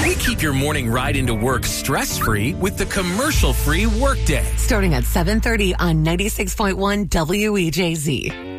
We keep your morning ride into work stress-free with the commercial-free Workday. Starting at 7:30 on 96.1 WEJZ.